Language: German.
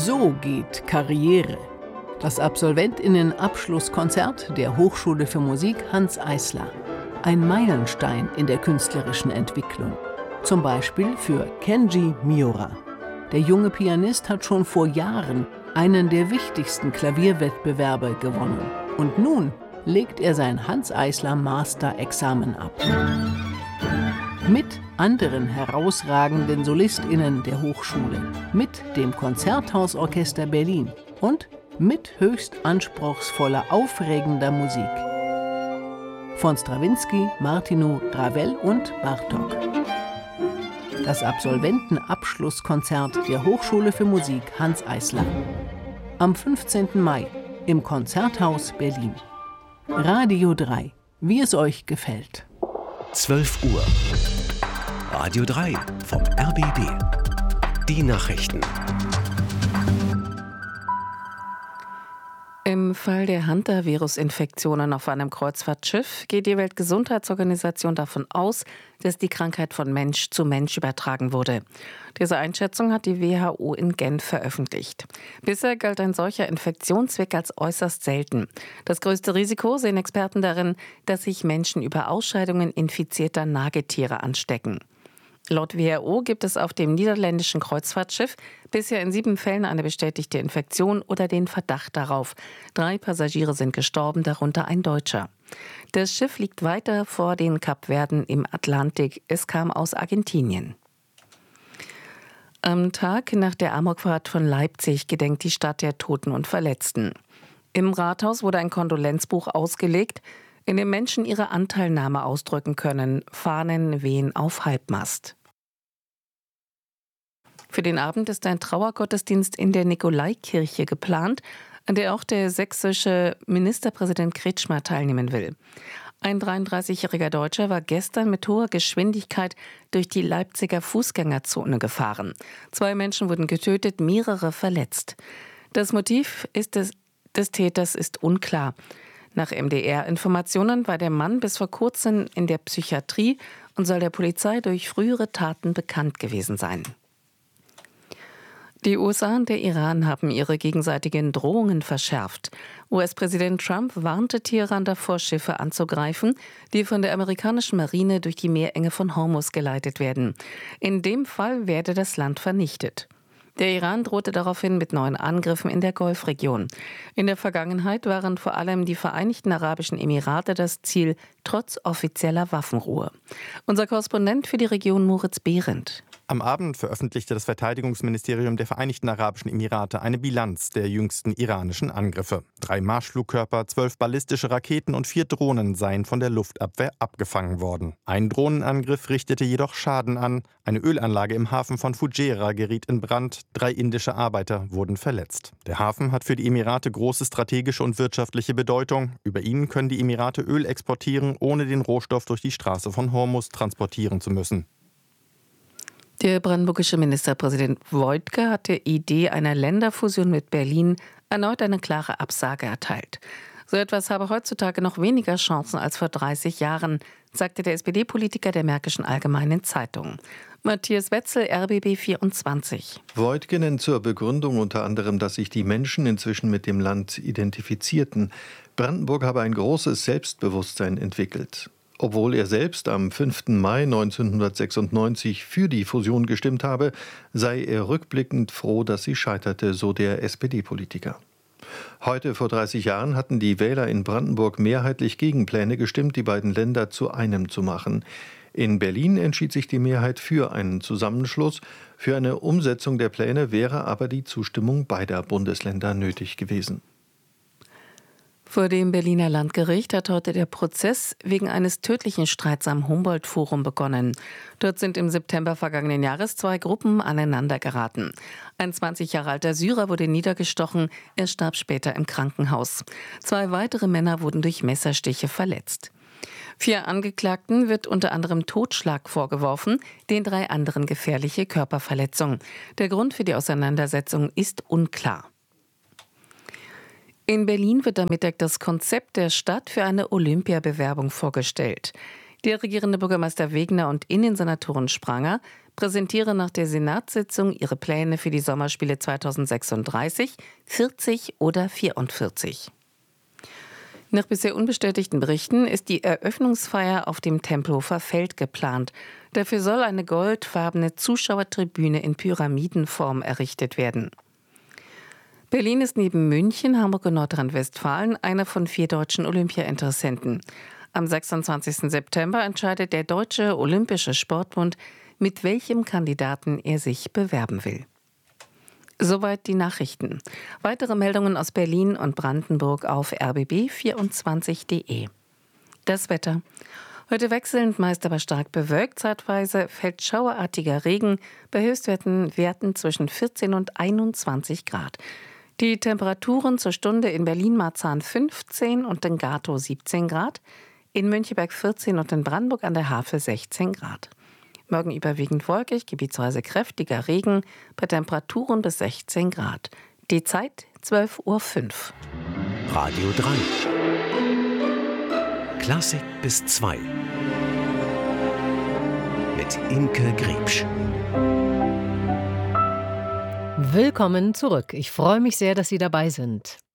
So geht Karriere. Das Absolventinnen-Abschlusskonzert der Hochschule für Musik Hanns Eisler. Ein Meilenstein in der künstlerischen Entwicklung. Zum Beispiel für Kenji Miura. Der junge Pianist hat schon vor Jahren einen der wichtigsten Klavierwettbewerbe gewonnen. Und nun legt er sein Hanns Eisler Master-Examen ab. Mit anderen herausragenden SolistInnen der Hochschule, mit dem Konzerthausorchester Berlin und mit höchst anspruchsvoller, aufregender Musik. Von Strawinsky, Martinu, Ravel und Bartók. Das Absolventenabschlusskonzert der Hochschule für Musik Hanns Eisler. Am 15. Mai im Konzerthaus Berlin. Radio 3, wie es euch gefällt. 12 Uhr. Radio 3 vom RBB. Die Nachrichten. Im Fall der Hantavirus-Infektionen auf einem Kreuzfahrtschiff geht die Weltgesundheitsorganisation davon aus, dass die Krankheit von Mensch zu Mensch übertragen wurde. Diese Einschätzung hat die WHO in Genf veröffentlicht. Bisher galt ein solcher Infektionsweg als äußerst selten. Das größte Risiko sehen Experten darin, dass sich Menschen über Ausscheidungen infizierter Nagetiere anstecken. Laut WHO gibt es auf dem niederländischen Kreuzfahrtschiff bisher in 7 Fällen eine bestätigte Infektion oder den Verdacht darauf. 3 Passagiere sind gestorben, darunter ein Deutscher. Das Schiff liegt weiter vor den Kapverden im Atlantik. Es kam aus Argentinien. Am Tag nach der Amokfahrt von Leipzig gedenkt die Stadt der Toten und Verletzten. Im Rathaus wurde ein Kondolenzbuch ausgelegt, in dem Menschen ihre Anteilnahme ausdrücken können. Fahnen wehen auf Halbmast. Für den Abend ist ein Trauergottesdienst in der Nikolaikirche geplant, an der auch der sächsische Ministerpräsident Kretschmer teilnehmen will. Ein 33-jähriger Deutscher war gestern mit hoher Geschwindigkeit durch die Leipziger Fußgängerzone gefahren. 2 Menschen wurden getötet, mehrere verletzt. Das Motiv des Täters ist unklar. Nach MDR-Informationen war der Mann bis vor kurzem in der Psychiatrie und soll der Polizei durch frühere Taten bekannt gewesen sein. Die USA und der Iran haben ihre gegenseitigen Drohungen verschärft. US-Präsident Trump warnte Teheran davor, Schiffe anzugreifen, die von der amerikanischen Marine durch die Meerenge von Hormuz geleitet werden. In dem Fall werde das Land vernichtet. Der Iran drohte daraufhin mit neuen Angriffen in der Golfregion. In der Vergangenheit waren vor allem die Vereinigten Arabischen Emirate das Ziel, trotz offizieller Waffenruhe. Unser Korrespondent für die Region Moritz Behrendt. Am Abend veröffentlichte das Verteidigungsministerium der Vereinigten Arabischen Emirate eine Bilanz der jüngsten iranischen Angriffe. 3 Marschflugkörper, 12 ballistische Raketen und 4 Drohnen seien von der Luftabwehr abgefangen worden. Ein Drohnenangriff richtete jedoch Schaden an. Eine Ölanlage im Hafen von Fujairah geriet in Brand. 3 indische Arbeiter wurden verletzt. Der Hafen hat für die Emirate große strategische und wirtschaftliche Bedeutung. Über ihn können die Emirate Öl exportieren, ohne den Rohstoff durch die Straße von Hormuz transportieren zu müssen. Der brandenburgische Ministerpräsident Woidke hat der Idee einer Länderfusion mit Berlin erneut eine klare Absage erteilt. So etwas habe heutzutage noch weniger Chancen als vor 30 Jahren, sagte der SPD-Politiker der Märkischen Allgemeinen Zeitung. Matthias Wetzel, RBB 24. Woidke nennt zur Begründung unter anderem, dass sich die Menschen inzwischen mit dem Land identifizierten. Brandenburg habe ein großes Selbstbewusstsein entwickelt. Obwohl er selbst am 5. Mai 1996 für die Fusion gestimmt habe, sei er rückblickend froh, dass sie scheiterte, so der SPD-Politiker. Heute vor 30 Jahren hatten die Wähler in Brandenburg mehrheitlich gegen Pläne gestimmt, die beiden Länder zu einem zu machen. In Berlin entschied sich die Mehrheit für einen Zusammenschluss. Für eine Umsetzung der Pläne wäre aber die Zustimmung beider Bundesländer nötig gewesen. Vor dem Berliner Landgericht hat heute der Prozess wegen eines tödlichen Streits am Humboldt-Forum begonnen. Dort sind im September vergangenen Jahres 2 Gruppen aneinandergeraten. Ein 20 Jahre alter Syrer wurde niedergestochen, er starb später im Krankenhaus. 2 weitere Männer wurden durch Messerstiche verletzt. 4 Angeklagten wird unter anderem Totschlag vorgeworfen, den 3 anderen gefährliche Körperverletzung. Der Grund für die Auseinandersetzung ist unklar. In Berlin wird am Mittag das Konzept der Stadt für eine Olympiabewerbung vorgestellt. Der regierende Bürgermeister Wegner und Innensenatorin Spranger präsentiere nach der Senatssitzung ihre Pläne für die Sommerspiele 2036, 40 oder 44. Nach bisher unbestätigten Berichten ist die Eröffnungsfeier auf dem Tempelhofer Feld geplant. Dafür soll eine goldfarbene Zuschauertribüne in Pyramidenform errichtet werden. Berlin ist neben München, Hamburg und Nordrhein-Westfalen einer von 4 deutschen Olympia-Interessenten. Am 26. September entscheidet der Deutsche Olympische Sportbund, mit welchem Kandidaten er sich bewerben will. Soweit die Nachrichten. Weitere Meldungen aus Berlin und Brandenburg auf rbb24.de. Das Wetter. Heute wechselnd, meist aber stark bewölkt. Zeitweise fällt schauerartiger Regen bei Höchstwerten zwischen 14 und 21 Grad. Die Temperaturen zur Stunde in Berlin-Marzahn 15 und in Gatow 17 Grad, in Müncheberg 14 und in Brandenburg an der Havel 16 Grad. Morgen überwiegend wolkig, gebietsweise kräftiger Regen bei Temperaturen bis 16 Grad. Die Zeit 12:05 Uhr. Radio 3. Klassik bis 2. Mit Imke Griebsch. Willkommen zurück. Ich freue mich sehr, dass Sie dabei sind.